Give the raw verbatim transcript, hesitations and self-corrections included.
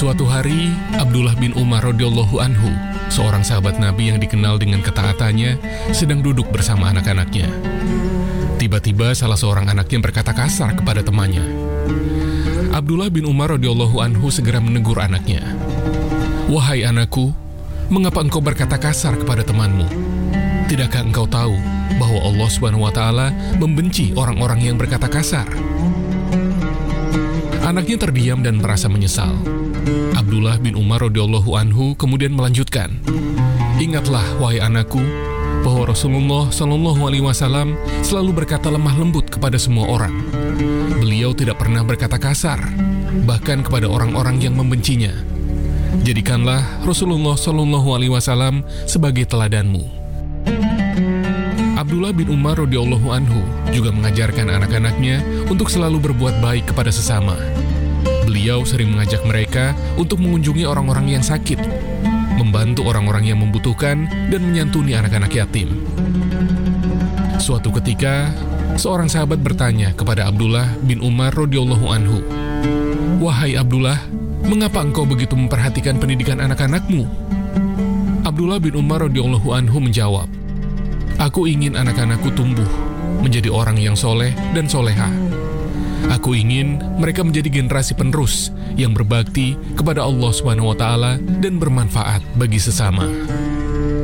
Suatu hari, Abdullah bin Umar radhiyallahu anhu, seorang sahabat Nabi yang dikenal dengan ketaatannya, sedang duduk bersama anak-anaknya. Tiba-tiba salah seorang anaknya berkata kasar kepada temannya. Abdullah bin Umar radhiyallahu anhu segera menegur anaknya. "Wahai anakku, mengapa engkau berkata kasar kepada temanmu? Tidakkah engkau tahu bahwa Allah subhanahu wa taala membenci orang-orang yang berkata kasar?" Anaknya terdiam dan merasa menyesal. Abdullah bin Umar radhiyallahu anhu kemudian melanjutkan, "Ingatlah wahai anakku, bahwa Rasulullah shallallahu alaihi wasallam selalu berkata lemah lembut kepada semua orang. Beliau tidak pernah berkata kasar, bahkan kepada orang-orang yang membencinya. Jadikanlah Rasulullah shallallahu alaihi wasallam sebagai teladanmu." Abdullah bin Umar radhiyallahu anhu juga mengajarkan anak-anaknya untuk selalu berbuat baik kepada sesama. Beliau sering mengajak mereka untuk mengunjungi orang-orang yang sakit, membantu orang-orang yang membutuhkan, dan menyantuni anak-anak yatim. Suatu ketika, seorang sahabat bertanya kepada Abdullah bin Umar radhiyallahu anhu, "Wahai Abdullah, mengapa engkau begitu memperhatikan pendidikan anak-anakmu?" Abdullah bin Umar radhiyallahu anhu menjawab, "Aku ingin anak-anakku tumbuh menjadi orang yang soleh dan soleha. Aku ingin mereka menjadi generasi penerus yang berbakti kepada Allah subhanahu wa taala dan bermanfaat bagi sesama."